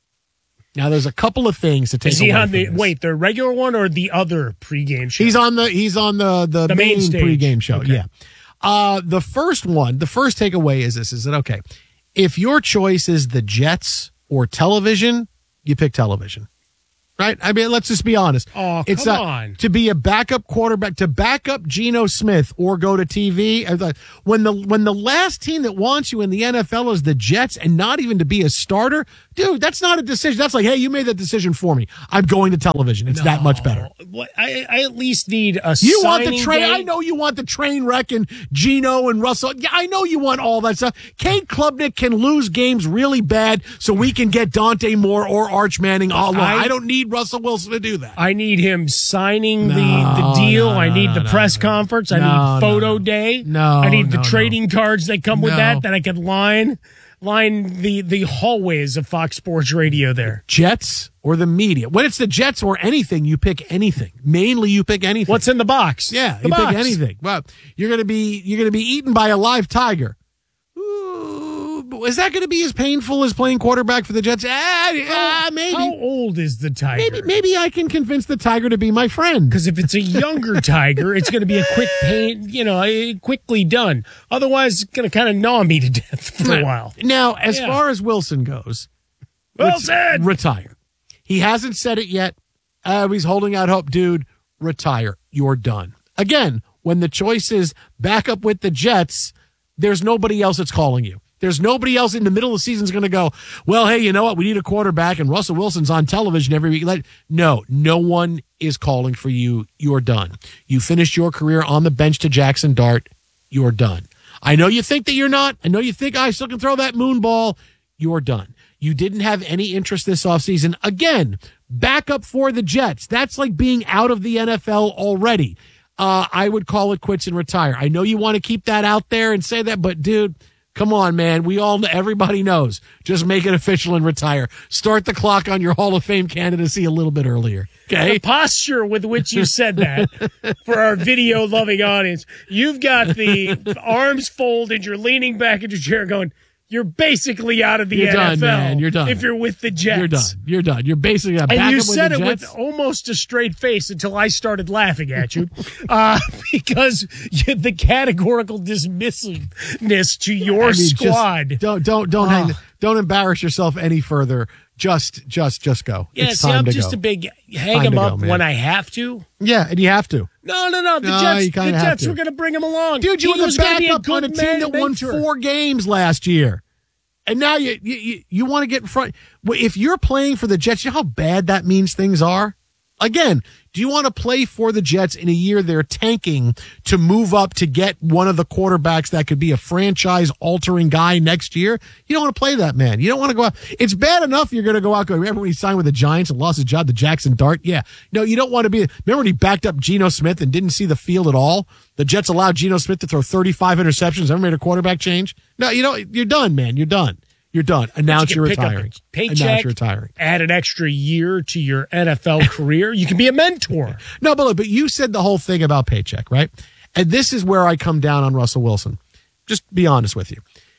Now, there's a couple of things to take. Is he on the regular one or the other pregame show? He's on the main pregame show. Okay. Yeah. The first takeaway is this: is that okay? If your choice is the Jets or television, you pick television. Right? I mean, let's just be honest. Oh, it's come on. To be a backup quarterback, to back up Geno Smith or go to TV. When the last team that wants you in the NFL is the Jets, and not even to be a starter, dude, that's not a decision. That's like, hey, you made that decision for me. I'm going to television. It's that much better. I at least need a You want the train? I know you want the train wreck and Geno and Russell. Yeah, I know you want all that stuff. Kate Klubnik can lose games really bad so we can get Dante Moore or Arch Manning all along. I don't need Russell Wilson to do that. I need him signing the deal. I need the press conference. I need photo day. I need the trading cards that come with that I can line. line the hallways of Fox Sports Radio there. Jets or the media. When it's the Jets or anything, you pick anything. Mainly, you pick anything. What's in the box? Yeah, the you box. pick anything. Well, you're gonna be eaten by a live tiger. Ooh, is that going to be as painful as playing quarterback for the Jets? Maybe. How old is the tiger? Maybe I can convince the tiger to be my friend. Because if it's a younger tiger, it's going to be a quick pain, quickly done. Otherwise, it's going to kind of gnaw me to death for a while. Now, as far as Wilson goes, retire. He hasn't said it yet. He's holding out hope. Dude, retire. You're done. Again, when the choice is back up with the Jets, there's nobody else that's calling you. There's nobody else in the middle of the season is going to go, well, hey, you know what? We need a quarterback, and Russell Wilson's on television every week. No one is calling for you. You're done. You finished your career on the bench to Jackson Dart. You're done. I know you think that you're not. I know you think I still can throw that moon ball. You're done. You didn't have any interest this offseason. Again, back up for the Jets. That's like being out of the NFL already. I would call it quits and retire. I know you want to keep that out there and say that, but dude, come on, man. Everybody knows. Just make it official and retire. Start the clock on your Hall of Fame candidacy a little bit earlier. Okay. The posture with which you said that for our video loving audience, you've got the arms folded, you're leaning back in your chair going, you're basically out of the NFL. Done, man. You're done. If you're with the Jets. You're done. You're basically back and you up with said the it Jets. with almost a straight face until I started laughing at you because the categorical dismissiveness to your squad. Don't embarrass yourself any further. Just go. Yeah, it's time I'm to just go. a big hang him up when I have to. Yeah, and you have to. No. The Jets were going to bring him along. Dude, you were the backup on a team that won mentor. 4 games last year. And now you want to get in front. If you're playing for the Jets, you know how bad that means things are? Again, do you want to play for the Jets in a year they're tanking to move up to get one of the quarterbacks that could be a franchise-altering guy next year? You don't want to play that, man. You don't want to go out. It's bad enough you're going to go out. Remember when he signed with the Giants and lost his job to Jackson Dart? Yeah. No, you don't want to be. Remember when he backed up Geno Smith and didn't see the field at all? The Jets allowed Geno Smith to throw 35 interceptions. Ever made a quarterback change? No, you're done, man. You're done. You're done. Announce you're retiring. Paycheck, announce you're retiring. Add an extra year to your NFL career. You can be a mentor. No, but you said the whole thing about paycheck, right? And this is where I come down on Russell Wilson. Just be honest with you.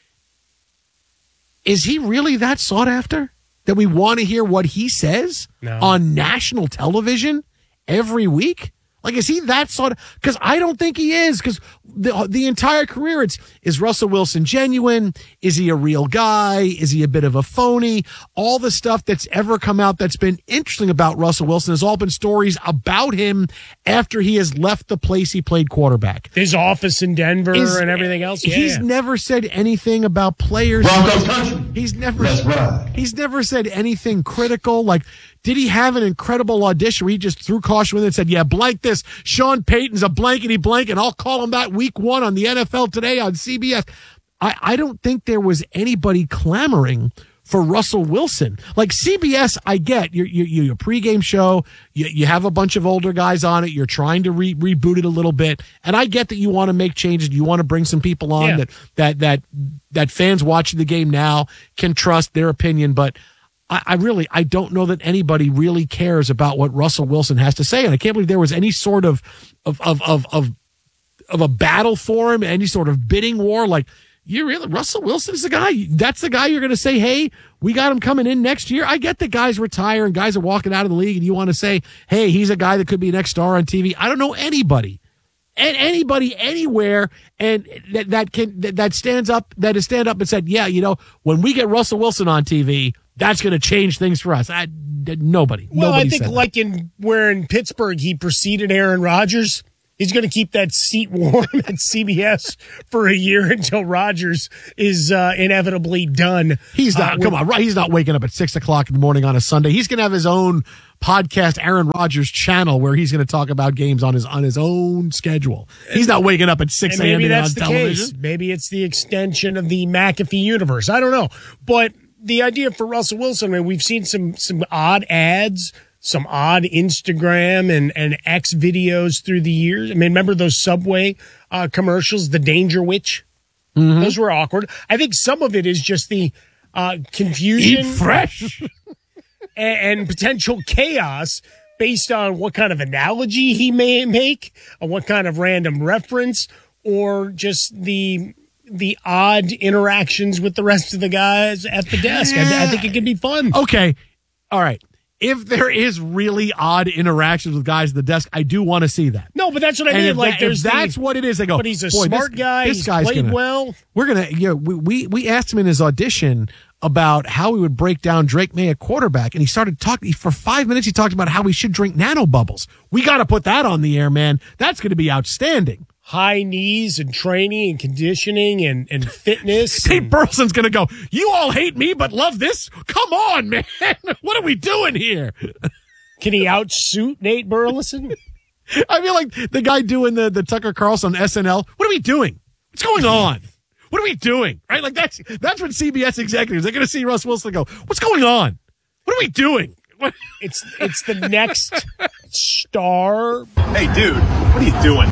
Is he really that sought after that we want to hear what he says on national television every week? Like, is he that sort of? Because I don't think he is. Because the entire career, is Russell Wilson genuine? Is he a real guy? Is he a bit of a phony? All the stuff that's ever come out that's been interesting about Russell Wilson has all been stories about him after he has left the place he played quarterback. His office in Denver and everything else. Yeah. He's never said anything about players. He's never said anything critical. Like, did he have an incredible audition where he just threw caution with it and said, yeah, blank this. Sean Payton's a blankety blank, and I'll call him that week 1 on the NFL Today on CBS. I don't think there was anybody clamoring for Russell Wilson. Like CBS, I get your pregame show. You have a bunch of older guys on it. You're trying to reboot it a little bit. And I get that you want to make changes. You want to bring some people on that fans watching the game now can trust their opinion. But I don't know that anybody really cares about what Russell Wilson has to say. And I can't believe there was any sort of a battle for him, any sort of bidding war. Like, Russell Wilson is the guy. That's the guy you're going to say, hey, we got him coming in next year. I get that guys retire and guys are walking out of the league and you want to say, hey, he's a guy that could be next star on TV. I don't know anybody anywhere and that stands up and said, yeah, when we get Russell Wilson on TV, that's going to change things for us. Nobody. Well, nobody I think like in Pittsburgh, he preceded Aaron Rodgers. He's going to keep that seat warm at CBS for a year until Rodgers is inevitably done. He's not. Come on, he's not waking up at 6:00 in the morning on a Sunday. He's going to have his own podcast, Aaron Rodgers channel, where he's going to talk about games on his own schedule. He's not waking up at 6 a.m. Maybe that's on the television. case. Maybe it's the extension of the McAfee universe. I don't know, but the idea for Russell Wilson, I mean, we've seen some odd ads, some odd Instagram and X videos through the years. I mean, remember those Subway commercials, the Danger Witch? Mm-hmm. Those were awkward. I think some of it is just the confusion. Eat fresh. and potential chaos based on what kind of analogy he may make, or what kind of random reference, or just the odd interactions with the rest of the guys at the desk. I think it could be fun. Okay. All right. If there is really odd interactions with guys at the desk, I do want to see that. No, but that's what I mean. If that's what it is, they go, but he's a smart guy. He's played well. We're going to, we asked him in his audition about how we would break down Drake May at quarterback. And he started talking for 5 minutes. He talked about how we should drink nano bubbles. We got to put that on the air, man. That's going to be outstanding. High knees and training and conditioning and fitness. Nate Burleson's going to go, you all hate me but love this? Come on, man. What are we doing here? Can he outsuit Nate Burleson? I feel like the guy doing the Tucker Carlson SNL. What are we doing? What's going on? What are we doing? Right? Like that's what CBS executives, they're going to see Russ Wilson and go, what's going on? What are we doing? It's the next star. Hey, dude, what are you doing?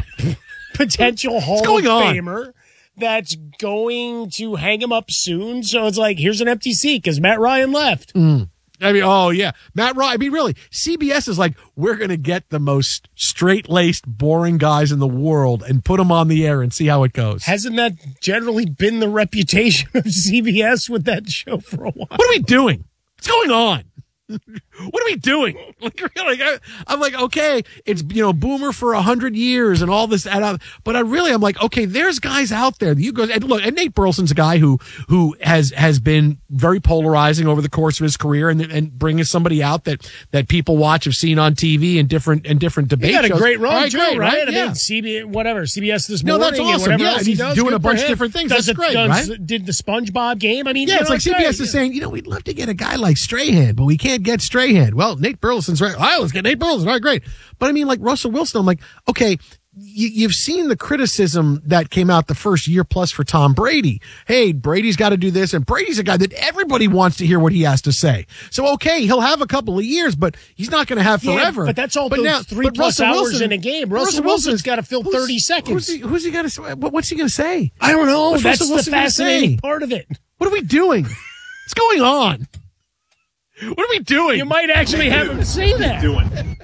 Potential Hall of Famer that's going to hang him up soon. So it's like, here's an empty seat because Matt Ryan left. I mean, oh, yeah. Matt Ryan. I mean, really, CBS is like, we're going to get the most straight-laced, boring guys in the world and put them on the air and see how it goes. Hasn't that generally been the reputation of CBS with that show for a while? What are we doing? What's going on? What are we doing? Like, really, I'm like, okay, it's, Boomer for 100 years and all this, but I'm like, okay, there's guys out there that you go, and look, and Nate Burleson's a guy who has been very polarizing over the course of his career and bringing somebody out that people watch, have seen on TV and different debate shows. He got a great run, too, great, right? Yeah. I mean, CBS this morning. No, that's awesome. Yeah, he's doing a bunch of different things. That's great, right? Did the SpongeBob game? I mean, yeah, it's like CBS is saying, we'd love to get a guy like Strahan, but we can't get Strahan. Well, Nate Burleson's right. All right, let's get Nate Burleson. All right, great. But I mean, like Russell Wilson, I'm like, okay, you've seen the criticism that came out the first year plus for Tom Brady. Hey, Brady's got to do this, and Brady's a guy that everybody wants to hear what he has to say. So, okay, he'll have a couple of years, but he's not going to have forever. But that's all those 3+ hours in a game. Russell Wilson's got to fill 30 seconds. Who's he got to say? What's he going to say? I don't know. What's that's Russell the fascinating part of it. What are we doing? What's going on? What are we doing? You might actually have him say that. What are you doing?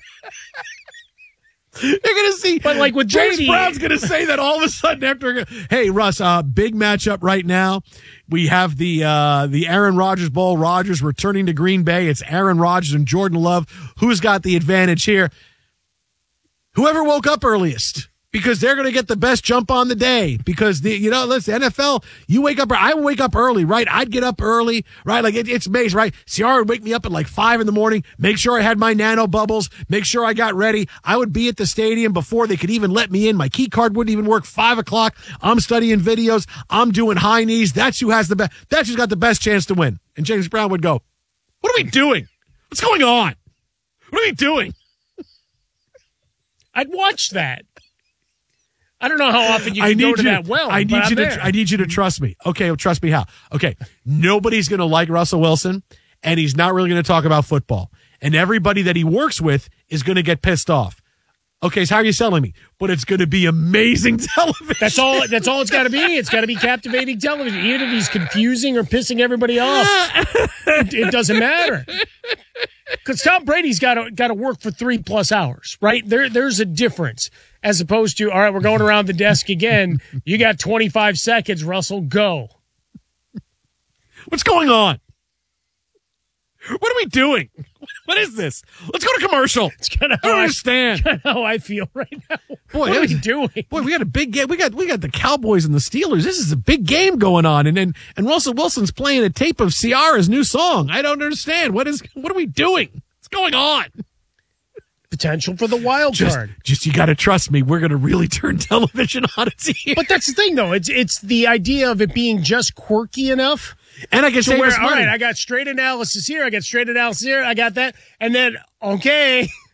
You're going to see. But like with James Brown's going to say that all of a sudden after. Hey, Russ, big matchup right now. We have the Aaron Rodgers Bowl. Rodgers returning to Green Bay. It's Aaron Rodgers and Jordan Love. Who's got the advantage here? Whoever woke up earliest. Because they're going to get the best jump on the day. Because listen, NFL, you wake up. I wake up early, right? I'd get up early, right? Like it's amazing, right? Ciara would wake me up at like 5 a.m. Make sure I had my nano bubbles. Make sure I got ready. I would be at the stadium before they could even let me in. My key card wouldn't even work. 5 o'clock. I'm studying videos. I'm doing high knees. That's who has the best. That's who's got the best chance to win. And James Brown would go, "What are we doing? What's going on? What are we doing?" I'd watch that. I don't know how often you can go to that well. I need you to trust me. Okay, well, trust me how? Okay, nobody's going to like Russell Wilson, and he's not really going to talk about football. And everybody that he works with is going to get pissed off. Okay, so how are you selling me? But it's going to be amazing television. That's all it's got to be. It's got to be captivating television. Even if he's confusing or pissing everybody off, it doesn't matter. Because Tom Brady's got to work for 3+ hours, right? There's a difference. As opposed to, all right, we're going around the desk again. You got 25 seconds, Russell. Go. What's going on? What are we doing? What is this? Let's go to commercial. I don't understand. That's how I feel right now. Boy, what are we doing? Boy, we got a big game. We got the Cowboys and the Steelers. This is a big game going on, and Russell Wilson's playing a tape of Ciara's new song. I don't understand. What are we doing? What's going on? Potential for the wild card. Just you got to trust me. We're going to really turn television on its ear. But that's the thing, though. It's the idea of it being just quirky enough. And I can say this all right, I got straight analysis here. I got straight analysis here. I got that. And then, okay,